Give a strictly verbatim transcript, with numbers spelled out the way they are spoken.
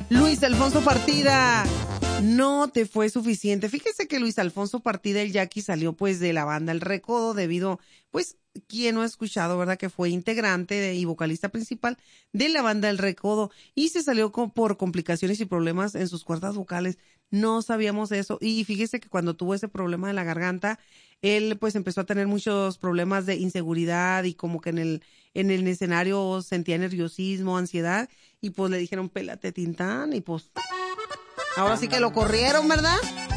Luis Alfonso Partida, no te fue suficiente. Fíjese que Luis Alfonso Partida, el Jackie, salió pues de la banda El Recodo debido, pues, quien no ha escuchado, ¿verdad? Que fue integrante de, y vocalista principal de la banda El Recodo y se salió con, por complicaciones y problemas en sus cuerdas vocales. No sabíamos eso y fíjese que cuando tuvo ese problema de la garganta, él pues empezó a tener muchos problemas de inseguridad y como que en el, en el escenario sentía nerviosismo, ansiedad y pues le dijeron, pélate Tintán y pues ahora sí que lo corrieron, ¿verdad?